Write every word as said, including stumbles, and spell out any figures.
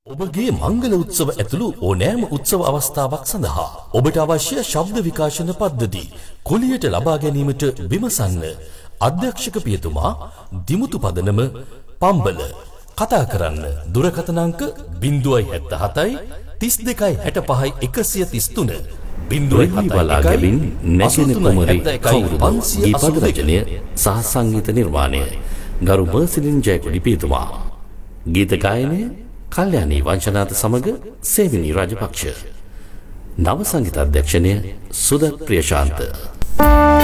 ඔබගේ මංගල උත්සව ඇතුළු ඕනෑම උත්සව අවස්ථාවක් සඳහා ඔබට අවශ්‍ය ශබ්ද විකාශන පද්ධති කුලියට ලබා ගැනීමට විමසන්න. අධ්‍යක්ෂක පියතුමා දිමුතු පදනම පම්බල. කතා කරන්න දුරකථන අංක ज़ीरो सात सात तीस දෙකයි හැට පහයි එකසිය තිස් තුන බිංදුවයි හතයි නැගෙන කුමරි කවුරුද ගීපද රචනය සහ සංගීත නිර්මාණය ගරු මර්සිලින් ජයකොඩි පියතුමා. ගීත ගායනය කල්යාණී වංශනාත සමග සේවිනී රාජපක්ෂ. නව සංගීත අධ්‍යක්ෂණය සුදත් ප්‍රියශාන්ත.